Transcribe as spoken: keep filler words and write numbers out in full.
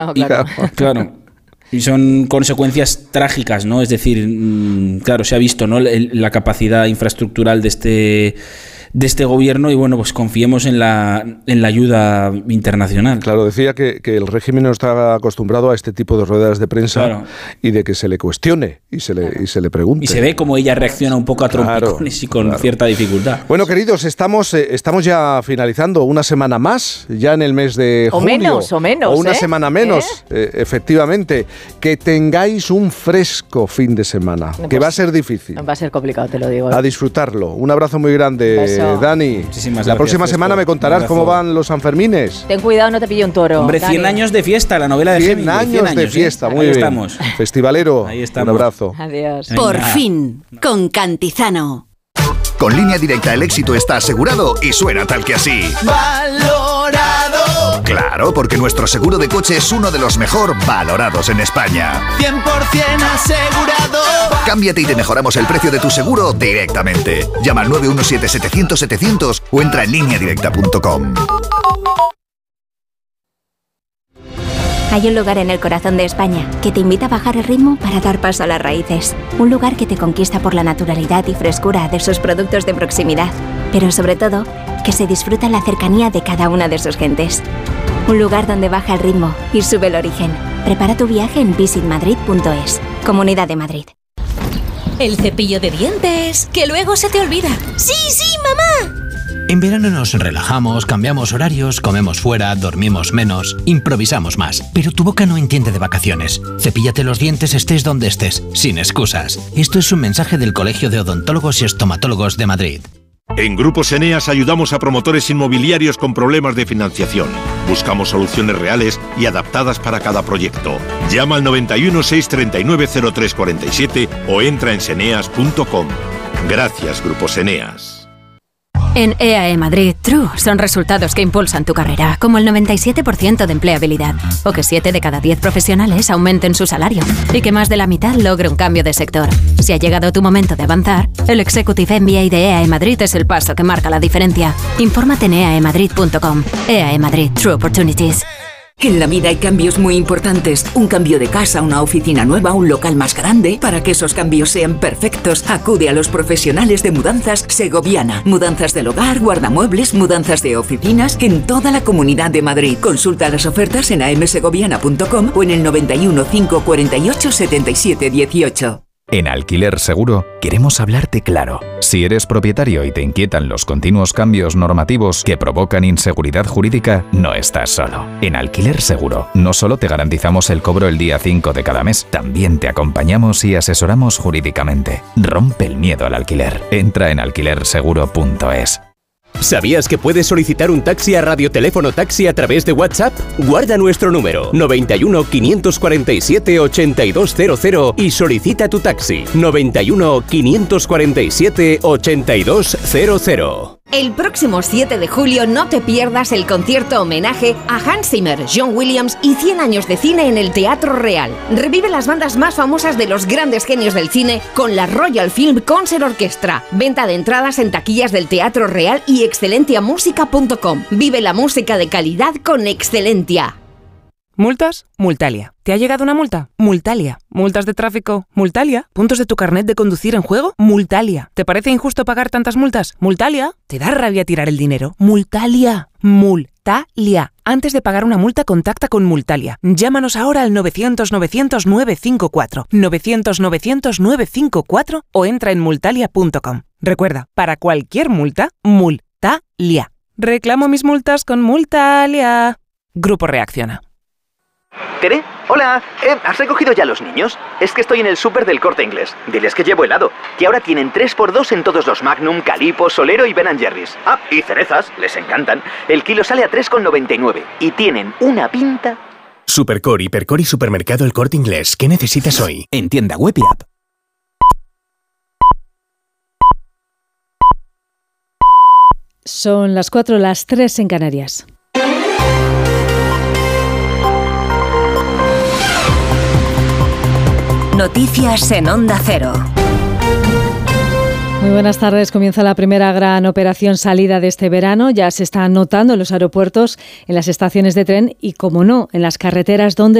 Oh, claro. Claro. Y son consecuencias trágicas, ¿no? Es decir, claro, se ha visto, ¿no?, la capacidad infraestructural de este de este gobierno y bueno, pues confiemos en la en la ayuda internacional. Claro, decía que, que el régimen no está acostumbrado a este tipo de ruedas de prensa, claro, y de que se le cuestione y se le, claro, y se le pregunte. Y se ve como ella reacciona un poco a trompicones, claro, y con, claro, cierta dificultad. Bueno, queridos, estamos, eh, estamos ya finalizando una semana más, ya en el mes de o julio. Menos, o menos, O una ¿eh? semana menos, ¿Eh? Eh, efectivamente. Que tengáis un fresco fin de semana, pues, que va a ser difícil. Va a ser complicado, te lo digo. A disfrutarlo. Un abrazo muy grande, Dani. Muchísimas La gracias, próxima Fresco. semana me contarás cómo van los Sanfermines. Ten cuidado, no te pille un toro. Hombre, Dani. cien años de fiesta, la novela de cien Hemingway. años cien años de fiesta, ¿eh? muy Ahí bien. estamos. Festivalero, Ahí estamos. un abrazo. Adiós. Por fin, con Cantizano. Con Línea Directa el éxito está asegurado y suena tal que así. ¡Valorado! Claro, porque nuestro seguro de coche es uno de los mejor valorados en España. cien por ciento asegurado. Cámbiate y te mejoramos el precio de tu seguro directamente. Llama al nueve uno siete, setecientos, setecientos o entra en línea directa punto com. Hay un lugar en el corazón de España que te invita a bajar el ritmo para dar paso a las raíces. Un lugar que te conquista por la naturalidad y frescura de sus productos de proximidad, pero sobre todo, que se disfruta la cercanía de cada una de sus gentes. Un lugar donde baja el ritmo y sube el origen. Prepara tu viaje en visit madrid punto es. Comunidad de Madrid. El cepillo de dientes, que luego se te olvida. ¡Sí, sí, mamá! En verano nos relajamos, cambiamos horarios, comemos fuera, dormimos menos, improvisamos más. Pero tu boca no entiende de vacaciones. Cepíllate los dientes estés donde estés, sin excusas. Esto es un mensaje del Colegio de Odontólogos y Estomatólogos de Madrid. En Grupos Eneas ayudamos a promotores inmobiliarios con problemas de financiación. Buscamos soluciones reales y adaptadas para cada proyecto. Llama al noventa y uno, seiscientos treinta y nueve, cero tres cuarenta y siete o entra en seneas punto com. Gracias, Grupos Eneas. En E A E Madrid, True son resultados que impulsan tu carrera, como el noventa y siete por ciento de empleabilidad, o que siete de cada diez profesionales aumenten su salario, y que más de la mitad logre un cambio de sector. Si ha llegado tu momento de avanzar, el Executive M B A de E A E Madrid es el paso que marca la diferencia. Infórmate en e a e madrid punto com. E A E Madrid, True Opportunities. En la vida hay cambios muy importantes. Un cambio de casa, una oficina nueva, un local más grande. Para que esos cambios sean perfectos, acude a los profesionales de Mudanzas Segoviana. Mudanzas del hogar, guardamuebles, mudanzas de oficinas en toda la Comunidad de Madrid. Consulta las ofertas en a m segoviana punto com o en el noventa y uno, cinco cuarenta y ocho, setenta y siete dieciocho. En Alquiler Seguro queremos hablarte claro. Si eres propietario y te inquietan los continuos cambios normativos que provocan inseguridad jurídica, no estás solo. En Alquiler Seguro no solo te garantizamos el cobro el día cinco de cada mes, también te acompañamos y asesoramos jurídicamente. Rompe el miedo al alquiler. Entra en alquiler seguro punto es. ¿Sabías que puedes solicitar un taxi a Radioteléfono Taxi a través de WhatsApp? Guarda nuestro número noventa y uno, quinientos cuarenta y siete, ochenta y dos cero cero y solicita tu taxi noventa y uno, quinientos cuarenta y siete, ochenta y dos cero cero. El próximo siete de julio no te pierdas el concierto homenaje a Hans Zimmer, John Williams y cien años de cine en el Teatro Real. Revive las bandas más famosas de los grandes genios del cine con la Royal Film Concert Orchestra. Venta de entradas en taquillas del Teatro Real y excelentia música punto com. Vive la música de calidad con Excelentia. ¿Multas? Multalia. ¿Te ha llegado una multa? Multalia. ¿Multas de tráfico? Multalia. ¿Puntos de tu carnet de conducir en juego? Multalia. ¿Te parece injusto pagar tantas multas? Multalia. ¿Te da rabia tirar el dinero? Multalia. Multalia. Antes de pagar una multa, contacta con Multalia. Llámanos ahora al novecientos, novecientos, nueve cinco cuatro. novecientos, novecientos, nueve cinco cuatro o entra en multalia punto com. Recuerda, para cualquier multa, Multalia. Reclamo mis multas con Multalia. Grupo Reacciona. Tere, hola, eh, ¿has recogido ya los niños? Es que estoy en el súper del Corte Inglés. Diles que llevo helado, que ahora tienen tres por dos en todos los Magnum, Calippo, Solero y Ben and Jerry's. Ah, y cerezas, les encantan. El kilo sale a tres con noventa y nueve y tienen una pinta... Supercore, Hipercore y Supermercado El Corte Inglés. ¿Qué necesitas hoy? En tienda web y app. Son las cuatro, las tres en Canarias. Noticias en Onda Cero. Muy buenas tardes. Comienza la primera gran operación salida de este verano. Ya se está notando en los aeropuertos, en las estaciones de tren y, como no, en las carreteras donde